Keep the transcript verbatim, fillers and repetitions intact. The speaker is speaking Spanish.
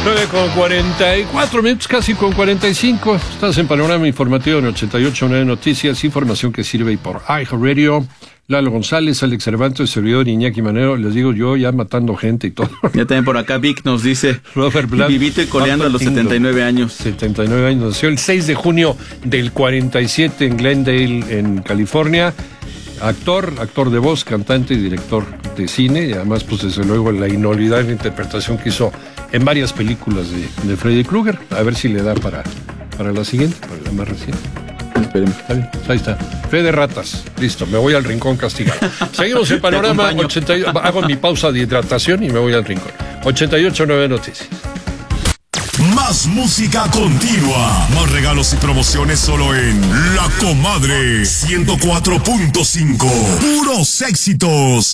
nueve con cuarenta y cuatro minutos, casi con cuarenta y cinco. Estás en Panorama Informativo en ochenta y ocho punto nueve Noticias, información que sirve por iHeartRadio. Lalo González, Alex Cervantes, servidor Iñaki Manero, les digo yo, ya matando gente y todo. Ya también por acá Vic nos dice, Robert Blatt, vivito y coleando a los setenta y nueve años. setenta y nueve años, nació el seis de junio del cuarenta y siete en Glendale, en California. Actor, actor de voz, cantante y director de cine, y además, pues desde luego, la inolvidable interpretación que hizo en varias películas de, de Freddy Krueger. A ver si le da para, para la siguiente, para la más reciente. Esperemos. Está bien, ahí está. Fe de ratas. Listo, me voy al rincón castigado. Seguimos en Panorama ochenta. Hago mi pausa de hidratación y me voy al rincón. ochenta y ocho punto nueve Noticias. Más música continua. Más regalos y promociones solo en La Comadre ciento cuatro punto cinco. Puros éxitos.